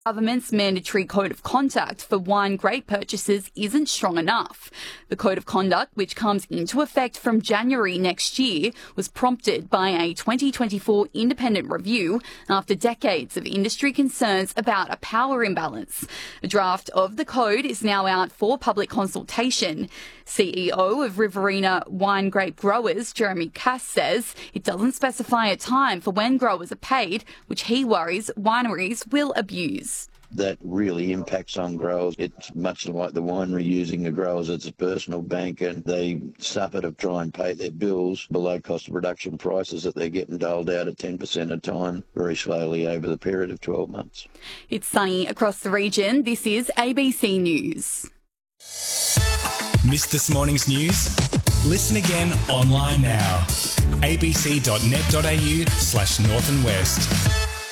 Government's mandatory code of conduct for wine grape purchases isn't strong enough. The code of conduct, which comes into effect from January next year, was prompted by a 2024 independent review after decades of industry concerns about a power imbalance. A draft of the code is now out for public consultation. CEO of Riverina Wine Grape Growers, Jeremy Cass, says it doesn't specify a time for when growers are paid, which he worries wineries will abuse. That really impacts on growers. It's much like the winery using the growers as a personal bank, and they suffer to try and pay their bills below cost of production prices that they're getting doled out at 10% a time very slowly over the period of 12 months. It's sunny across the region. This is ABC News. Missed this morning's news? Listen again online now. abc.net.au/north and west.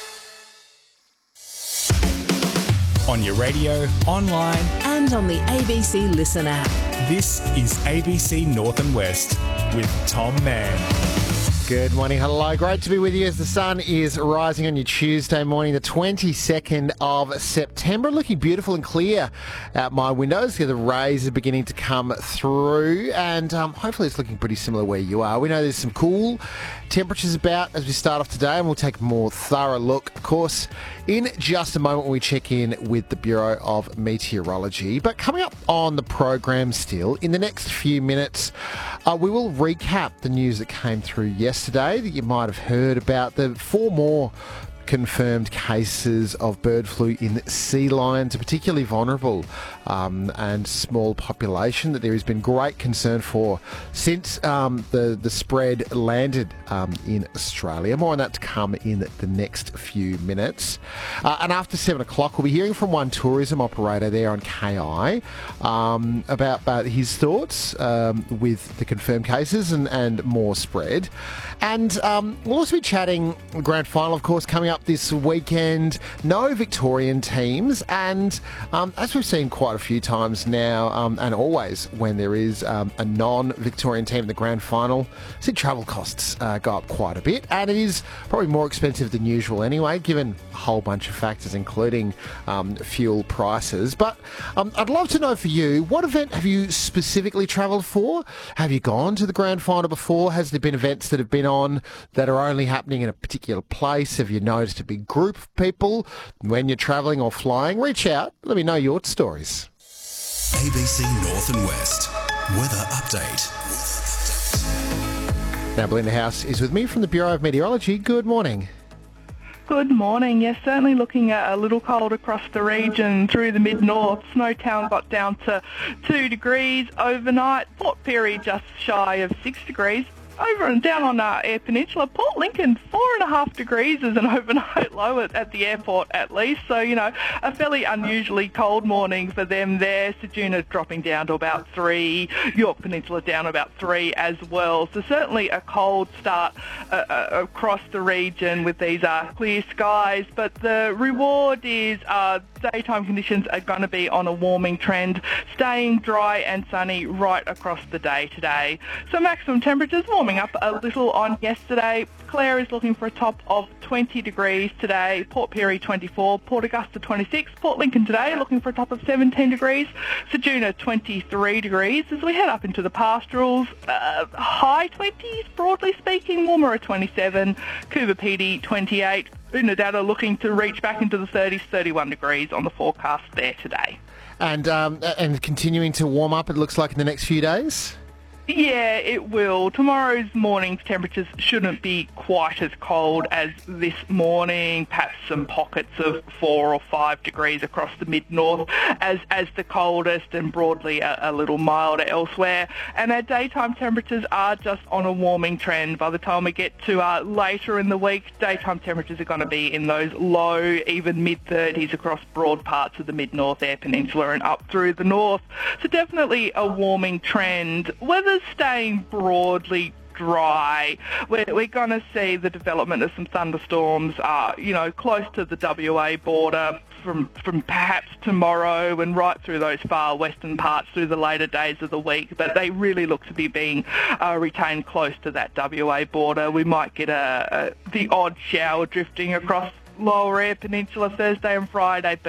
On your radio, online, and on the ABC Listen app. This is ABC North and West with Tom Mann. Good morning, hello. Great to be with you as the sun is rising on your Tuesday morning, the 22nd of September. Looking beautiful and clear out my windows. The rays are beginning to come through, and hopefully it's looking pretty similar where you are. We know there's some cool temperatures about as we start off today, and we'll take a more thorough look, of course, in just a moment when we check in with the Bureau of Meteorology. But coming up on the program still, in the next few minutes, we will recap the news that came through yesterday that you might have heard about. The 4 more confirmed cases of bird flu in sea lions, a particularly vulnerable and small population that there has been great concern for since the spread landed in Australia. More on that to come in the next few minutes. And after 7 o'clock, we'll be hearing from one tourism operator there on KI about his thoughts with the confirmed cases and more spread. And we'll also be chatting grand final, of course, coming up this weekend. No Victorian teams, and as we've seen quite a few times now, and always when there is a non-Victorian team in the grand final, see travel costs go up quite a bit, and it is probably more expensive than usual anyway, given a whole bunch of factors, including fuel prices. But I'd love to know for you, what event have you specifically travelled for? Have you gone to the grand final before? Has there been events that have been on that are only happening in a particular place? Have you noticed a big group of people when you're travelling or flying? Reach out, let me know your stories. ABC North and West weather update. Now Belinda House is with me from the Bureau of Meteorology. Good morning. Good morning. Yes, certainly looking at a little cold across the region through the mid-north. Snowtown got down to 2 degrees overnight. Port Pirie just shy of 6 degrees. Over and down on Eyre Peninsula, Port Lincoln, 4.5 degrees is an overnight low at the airport at least. So, a fairly unusually cold morning for them there. Ceduna dropping down to about 3, York Peninsula down about 3 as well. So certainly a cold start across the region with these clear skies. But the reward is daytime conditions are going to be on a warming trend, staying dry and sunny right across the day today. So maximum temperatures warming up a little on yesterday. Clare is looking for a top of 20 degrees today, Port Pirie 24, Port Augusta 26, Port Lincoln today looking for a top of 17 degrees, Ceduna 23 degrees. As we head up into the pastorals, high 20s broadly speaking, warmer at 27, Coober Pedy 28, Unadilla looking to reach back into the 30s, 31 degrees on the forecast there today. And continuing to warm up, it looks like, in the next few days? Yeah, it will. Tomorrow's morning's temperatures shouldn't be quite as cold as this morning. Perhaps some pockets of 4 or 5 degrees across the mid-north as the coldest, and broadly a little milder elsewhere. And our daytime temperatures are just on a warming trend. By the time we get to later in the week, daytime temperatures are going to be in those low, even mid-30s across broad parts of the mid-north Eyre Peninsula and up through the north. So definitely a warming trend. Weather's staying broadly dry. We're going to see the development of some thunderstorms, close to the WA border from perhaps tomorrow and right through those far western parts through the later days of the week. But they really look to be being retained close to that WA border. We might get the odd shower drifting across lower Eyre Peninsula Thursday and Friday, but